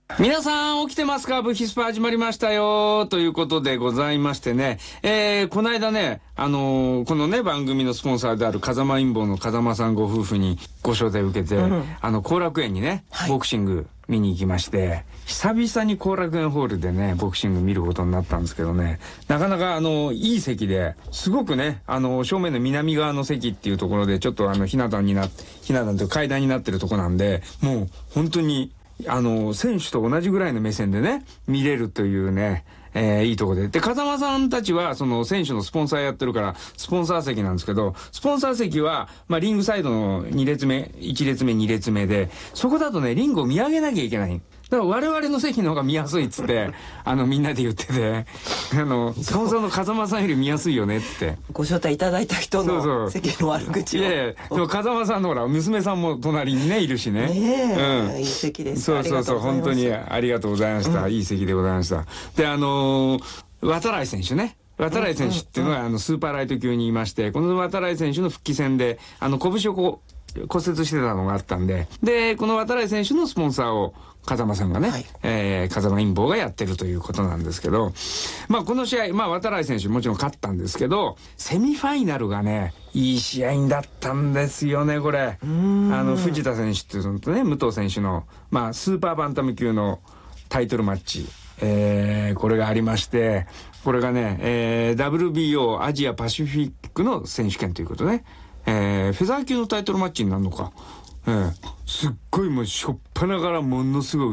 皆さん起きてますか？ブヒスパ始まりましたよということでございましてね、この間ね、このね番組のスポンサーである風間陰謀の風間さんご夫婦にご招待を受けて、後楽園にね、ボクシング見に行きまして、久々に後楽園ホールでねボクシング見ることになったんですけどね、なかなかいい席ですごくね、正面の南側の席っていうところでちょっとひな壇という階段になってるとこなんで、もう本当に選手と同じぐらいの目線でね、見れるというね、いいとこで。で、風間さんたちは、その選手のスポンサーやってるから、スポンサー席なんですけど、スポンサー席は、リングサイドの2列目、1列目、2列目で、そこだとね、リングを見上げなきゃいけない。だから我々の席の方が見やすいっつって、みんなで言ってて、スポンサーの風間さんより見やすいよねっつって。 ご招待いただいた人の席の悪口を。 いやいや、でも風間さんのほら、娘さんも隣にね、いるしね。 ねえ、いい席です。 そう、本当にありがとうございました。いい席でございました。で、渡来選手ね。渡来選手っていうのは、スーパーライト級にいまして、この渡来選手の復帰戦で、拳をこう、骨折してたのがあったんで、で、この渡来選手のスポンサーを、風間さんがね、風間陰謀がやってるということなんですけど、この試合、渡来選手もちろん勝ったんですけど、セミファイナルがね、いい試合だったんですよね、これ。藤田選手っていうのとね、武藤選手の、スーパーバンタム級のタイトルマッチ、これがありまして、これがね、WBO アジアパシフィックの選手権ということね、フェザー級のタイトルマッチになるのか。すっごいもうしょっぱなからものすごい